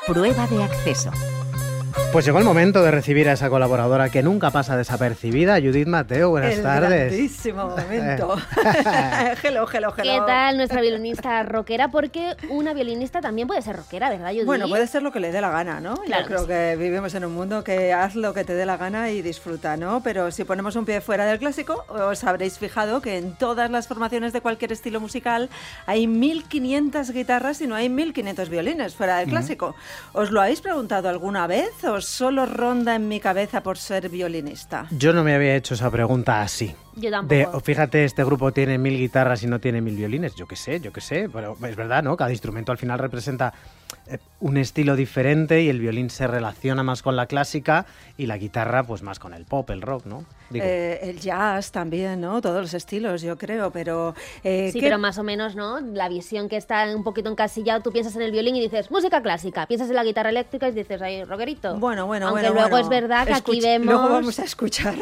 Prueba de acceso. Pues llegó el momento de recibir a esa colaboradora que nunca pasa desapercibida, Judith Mateo. Buenas tardes. Grandísimo momento. Hello. ¿Qué tal nuestra violinista rockera? Porque una violinista también puede ser rockera, ¿verdad, Judith? Bueno, puede ser lo que le dé la gana, ¿no? Claro Yo creo que vivimos en un mundo que haz lo que te dé la gana y disfruta, ¿no? Pero si ponemos un pie fuera del clásico, os habréis fijado que en todas las formaciones de cualquier estilo musical hay 1.500 guitarras y no hay 1.500 violines fuera del clásico. ¿Os lo habéis preguntado alguna vez o solo ronda en mi cabeza por ser violinista? Yo no me había hecho esa pregunta así. Yo tampoco. Fíjate, este grupo tiene 1.000 guitarras y no tiene 1.000 violines. Yo qué sé, pero es verdad, ¿no? Cada instrumento al final representa un estilo diferente y el violín se relaciona más con la clásica y la guitarra pues más con el pop, el rock, ¿no? El jazz también, ¿no? Todos los estilos, yo creo, pero... sí, pero más o menos, ¿no? La visión que está un poquito encasillado, tú piensas en el violín y dices música clásica, piensas en la guitarra eléctrica y dices, ay, rockerito. Bueno. Aunque luego es verdad que aquí vemos... Luego vamos a escuchar.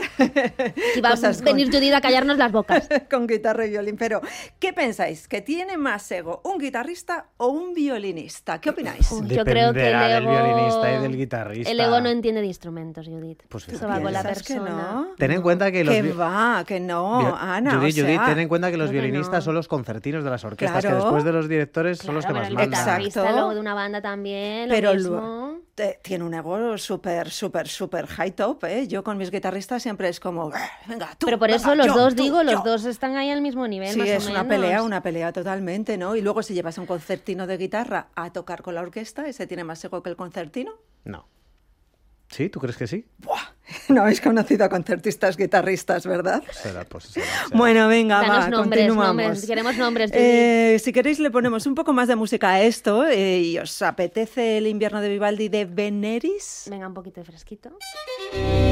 Y va a venir Judith a callarnos las bocas. Con guitarra y violín, pero ¿qué pensáis? ¿Que tiene más ego un guitarrista o un violinista? ¿Qué opináis? Yo creo que el ego... del violinista y del guitarrista. El ego no entiende de instrumentos, Judith. Pues eso va con la ¿Piensas que persona. no? Ten en cuenta que los... Que no, Ana, Judith, o sea... ten en cuenta que los Claro, violinistas no. son los concertinos de las orquestas, Claro. que después de los directores son los que Claro, más pero el mandan. guitarrista Exacto. luego de una banda también, lo Pero mismo. tiene un ego súper high top, ¿eh? Yo con mis guitarristas siempre es como, venga, tú, Pero por eso venga, los yo, dos, tú, digo, yo. los dos están ahí al mismo nivel, Sí, más o es menos. una pelea totalmente, ¿no? Y luego si llevas a un concertino de guitarra a tocar con la orquesta, ¿ese tiene más ego que el concertino? No. ¿Sí? ¿Tú crees que sí? ¡Buah! No habéis conocido a concertistas guitarristas, ¿verdad? Será. Bueno, venga, Danos nombres, continuamos. queremos nombres, Judith. Si queréis le ponemos un poco más de música a esto y os apetece el invierno de Vivaldi de Veneris. Venga, un poquito de fresquito.